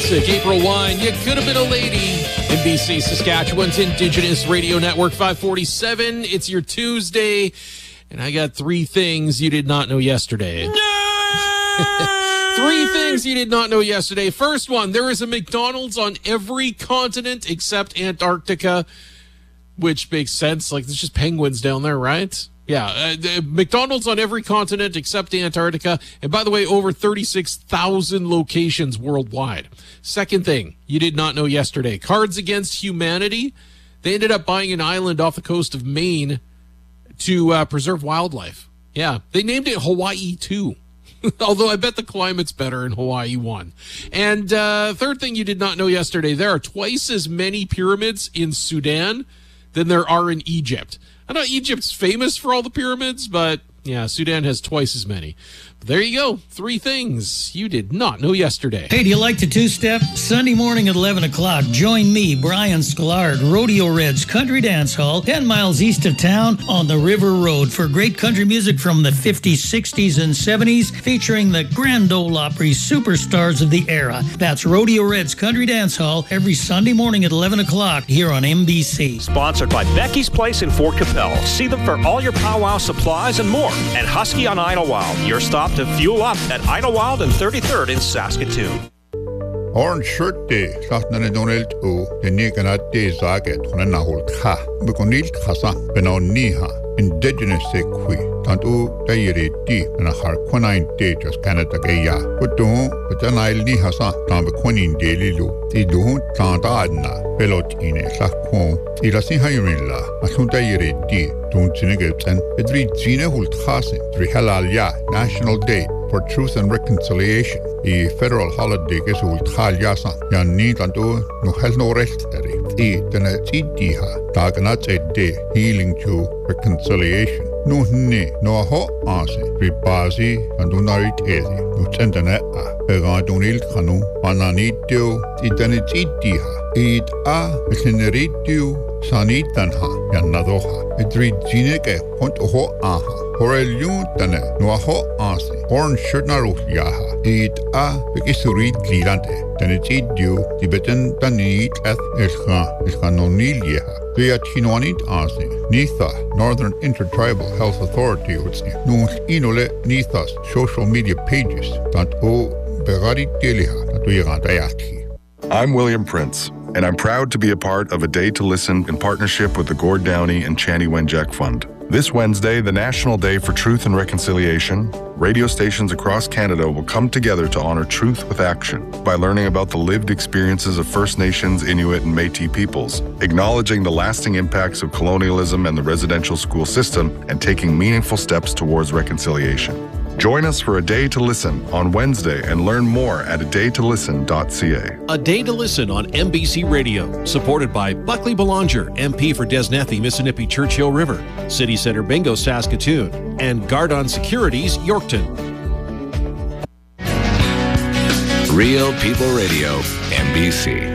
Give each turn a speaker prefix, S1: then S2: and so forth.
S1: classic, April Wine, You Could Have Been a Lady. NBC Saskatchewan's Indigenous Radio Network 547. It's your Tuesday, and I got 3 things you did not know yesterday. 3 things you did not know yesterday. First one, there is a McDonald's on every continent except Antarctica, which makes sense. Like, there's just penguins down there, right? Yeah, McDonald's on every continent except Antarctica. And by the way, over 36,000 locations worldwide. Second thing you did not know yesterday. Cards Against Humanity. They ended up buying an island off the coast of Maine to preserve wildlife. Yeah, they named it Hawaii 2. Although I bet the climate's better in Hawaii 1. And third thing you did not know yesterday. There are twice as many pyramids in Sudan than there are in Egypt. I know Egypt's famous for all the pyramids, but yeah, Sudan has twice as many. But there you go. 3 things you did not know yesterday.
S2: Hey, do you like to two-step? Sunday morning at 11 o'clock, join me, Brian Sklar, Rodeo Reds Country Dance Hall, 10 miles east of town on the River Road for great country music from the 50s, 60s, and 70s, featuring the Grand Ole Opry superstars of the era. That's Rodeo Reds Country Dance Hall every Sunday morning at 11 o'clock here on NBC.
S3: Sponsored by Becky's Place in Fort Capel. See them for all your powwow supplies and more. And Husky on Idlewild, your stop to fuel up at Idlewild and 33rd in Saskatoon.
S4: Orange Shirt Day, Sachtnane Donald O, the Nikanat Day Zaget, Honahol Ka, Bukonil Kasa, Benon Niha, Indigenous Sekui, Tantu Dayere Di, and a Harquanine Day, just Canada Gaya. But don't, but then I'll Nihasa, Tambaquanin Daily Lu, the Duhun Tantadna, Pelotine, Sakon, Ilasi Hirilla, Asundayere Di, don't Zinegets, and Edri Zina Hulthasen, Trihalalia, National Day for Truth and Reconciliation. The federal holiday is Hulthaljasa, Yanni Tantu, no hell no rest. The Tenatidiha, Daganat Day, healing to reconciliation. No ne, no ho ase, Ribazi, and Dunarit Ezi, no Tentana, Begadunil Kanu, Mananitio, Titanitidiha, Eid a, Metineritiu, Sanitanha, Yanadoha, Edrigineke, Pont ho aha. Horeliun tane, no ho ase, Orange Shirt Naruh Yaha, Eid a, Bekisurit Glirante, Tenetidio, Tibetan Tanit Eth Eskanonil Yeha. Via Chinoanit Ase, Nitha, Northern Intertribal Health Authority, Nus Inole Nithas social media pages, Tant O Berari Teliha, Tatuirantayaki.
S5: I'm William Prince, and I'm proud to be a part of A Day to Listen in partnership with the Gord Downey and Chani Wenjack Fund. This Wednesday, the National Day for Truth and Reconciliation, radio stations across Canada will come together to honor truth with action by learning about the lived experiences of First Nations, Inuit, and Métis peoples, acknowledging the lasting impacts of colonialism and the residential school system, and taking meaningful steps towards reconciliation. Join us for A Day to Listen on Wednesday and learn more at adaytolisten.ca.
S6: A Day to Listen on NBC Radio, supported by Buckley Belanger, MP for Desnethi, Mississippi Churchill River, City Center Bingo, Saskatoon, and Gardon Securities, Yorkton.
S7: Real People Radio, NBC.